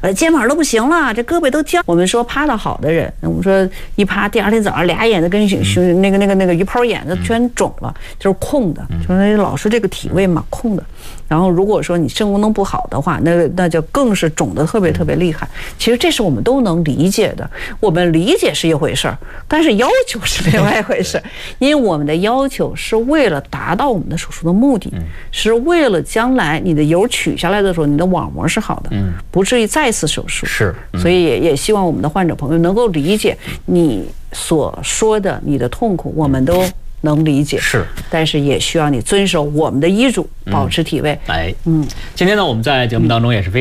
肩膀都不行了，这胳膊都僵。我们说趴得好的人，我们说一趴，第二天早上俩眼子跟那个鱼泡眼子全肿了，就是空的，就是老是这个体位嘛，空的。然后如果说你肾功能不好的话，那就更是肿得特别特别厉害。其实这是我们都能理解的，我们理解是一回事儿，但是要求是另外一回事。因为我们的要求是为了达到我们的手术的目的，是为了将来你的疣取下来的时候，你的网膜是好的，不至于再次手术。 是， 所以也希望我们的患者朋友能够理解你所说的你的痛苦，我们都能理解。 是， 但是也需要你遵守我们的医嘱，保持体位。 今天呢，我们在节目当中也是非常